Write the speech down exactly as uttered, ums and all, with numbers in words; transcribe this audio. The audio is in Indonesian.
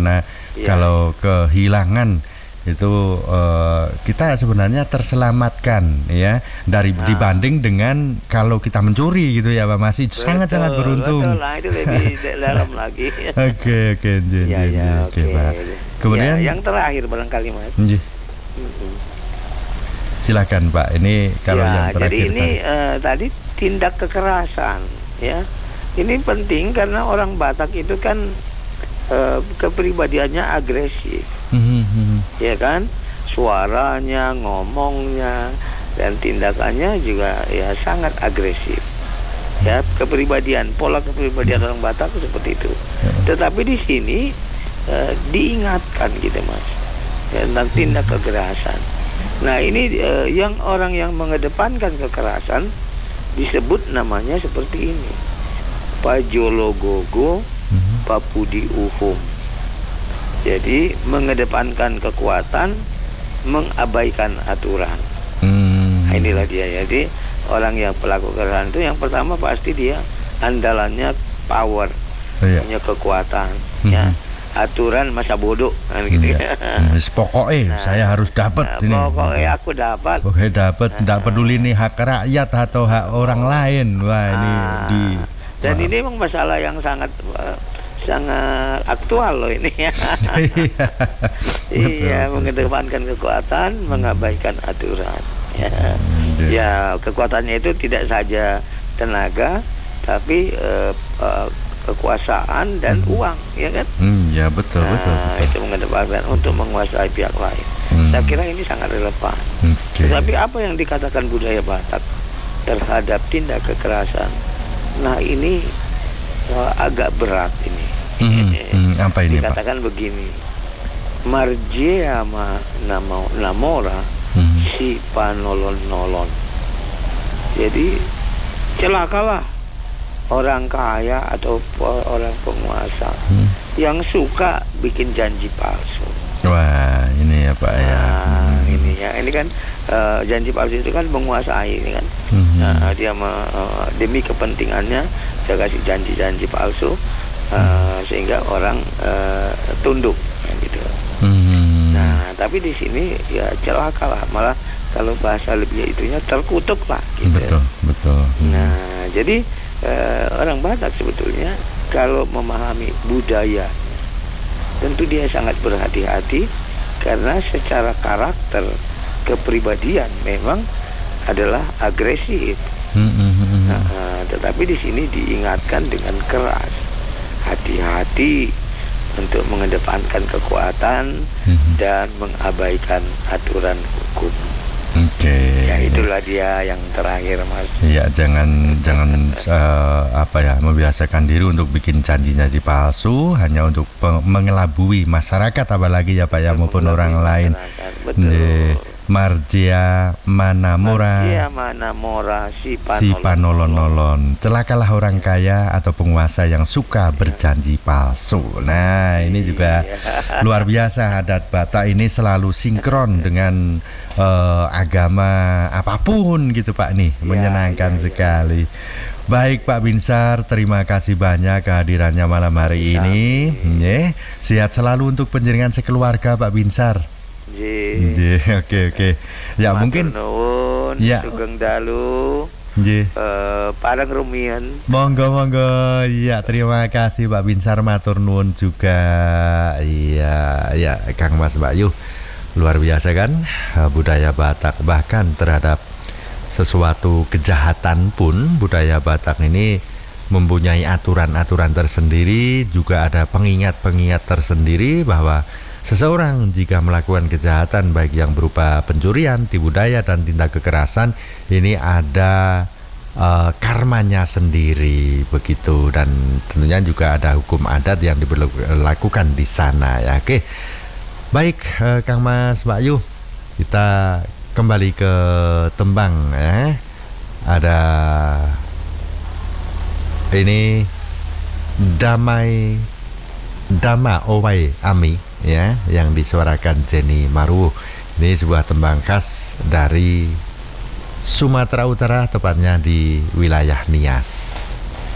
karena ya, kalau kehilangan itu uh, kita sebenarnya terselamatkan ya dari nah, dibanding dengan kalau kita mencuri gitu ya Pak masih sangat-sangat beruntung. Betul, nah itu lebih dalam lagi. Oke oke ya, ya, oke Pak. Kemudian ya, yang terakhir barangkali Mas. Nji. Mm-hmm. Silakan Pak. Ini kalau ya, yang terakhir jadi ini tadi. Uh, tadi tindak kekerasan ya. Ini penting karena orang Batak itu kan uh, kepribadiannya agresif. Mm-hmm. Ya kan, suaranya, ngomongnya, dan tindakannya juga ya sangat agresif. Ya, kepribadian, pola kepribadian orang Batak seperti itu. Tetapi di sini eh, diingatkan gitu Mas, ya, tentang tindak kekerasan. Nah ini eh, yang orang yang mengedepankan kekerasan disebut namanya seperti ini, Pajologogo Papudi Uhum. Jadi mengedepankan kekuatan, mengabaikan aturan. Hmm. Nah, inilah dia. Jadi orang yang pelaku kekerasan itu yang pertama pasti dia andalannya power, oh, iya. punya kekuatan, hmm. ya. Aturan masa bodoh, kan gitu. Ya. Pokoknya nah, saya harus dapat nah, ini. Pokoknya aku dapat. Oke dapat, tidak nah, peduli nih hak rakyat atau hak oh, orang lain. Wah ini nah, di. Dan wow. ini memang masalah yang sangat uh, sangat aktual loh ini ya. Iya, mengedepankan kekuatan, mengabaikan aturan. Ya, hmm, ya kekuatannya itu tidak saja tenaga, tapi uh, uh, kekuasaan dan hmm. uang, ya kan? Hmm, ya betul, nah, betul, betul. Itu mengedepankan untuk menguasai pihak lain. Hmm. Saya kira ini sangat relevan. Okay. Tetapi apa yang dikatakan budaya Batak terhadap tindak kekerasan? Nah ini uh, agak berat ini. Hmm, hmm, apa ini dikatakan Pak? Begini, Marjea ma nama namora hmm. si panolon nolon. Jadi celakalah orang kaya atau orang penguasa hmm. yang suka bikin janji palsu. Wah ini ya Pak nah, ya. Hmm. Ini ya ini kan uh, janji palsu itu kan menguasai ini kan. Hmm. Nah, dia me, uh, demi kepentingannya dia kasih janji-janji palsu. Uh, sehingga orang uh, tunduk gitu. Hmm. Nah, tapi di sini ya celaka lah, malah kalau bahasa lebih itunya terkutuk lah gitu. Betul, betul. Hmm. Nah, jadi uh, orang Batak sebetulnya kalau memahami budaya tentu dia sangat berhati-hati karena secara karakter kepribadian memang adalah agresif. Hmm, hmm, hmm. Nah, tetapi di sini diingatkan dengan keras. Hati-hati untuk mengedepankan kekuatan mm-hmm. dan mengabaikan aturan hukum. Oke. Okay. Ya itulah dia yang terakhir Mas. Iya jangan jangan uh, apa ya membiasakan diri untuk bikin janji-janji palsu hanya untuk peng- mengelabui masyarakat apalagi ya Pak ya maupun orang lain. Betul. Jadi, Marjea Manamora Marjea Manamora si panolon, si panolon-nolon. Celakalah orang kaya atau penguasa yang suka berjanji palsu. Nah ini juga luar biasa adat Batak ini selalu sinkron dengan uh, agama apapun gitu Pak nih. Menyenangkan ya, ya, sekali. Baik Pak Binsar, terima kasih banyak kehadirannya malam hari ya, ini. Ya. Sehat selalu untuk penjaringan sekeluarga Pak Binsar. Oke oke oke. Ya Matur mungkin nuwun, ya Sugeng Dalu. Nggih. Uh, Parang Rumian. Monggo monggo. Iya, terima kasih Pak Binsar matur nuwun juga. Iya, ya Kang Mas Bayu. Luar biasa kan budaya Batak, bahkan terhadap sesuatu kejahatan pun budaya Batak ini mempunyai aturan-aturan tersendiri, juga ada pengingat-pengingat tersendiri bahwa seseorang jika melakukan kejahatan baik yang berupa pencurian, tipu daya dan tindak kekerasan ini ada uh, karmanya sendiri begitu, dan tentunya juga ada hukum adat yang diberlakukan di sana ya. Oke. Baik uh, Kang Mas Bayu, kita kembali ke tembang ya. Ada ini Damai Dama Owai Ami ya, yang disuarakan Jenny Maruwo. Ini sebuah tembang khas dari Sumatera Utara, tepatnya di wilayah Nias.